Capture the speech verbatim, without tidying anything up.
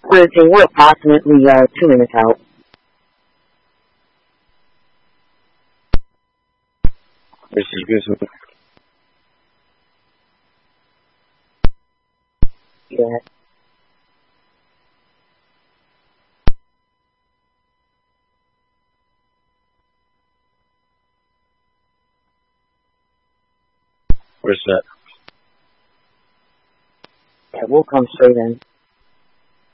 We're, we're approximately uh, two minutes out. This is good. Yeah. Where's that? Yeah, we'll come straight in.